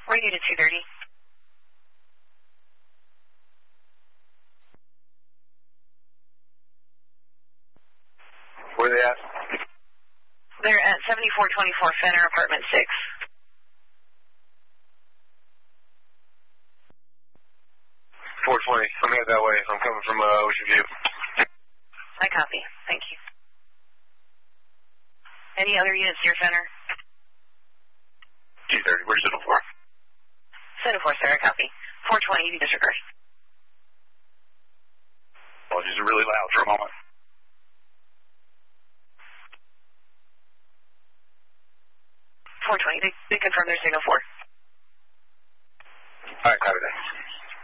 We're unit 230. Where are they at? They're at 7424 Fenner, apartment 6. 420. I'm headed that way. I'm coming from Ocean View. I copy. Thank you. Any other units near Fenner? 230. Where's Center 4? Center 4, sir. I copy. 420, you disregard. Apologies are really loud for a moment. 420, they confirm their signal 4. All right, copy that.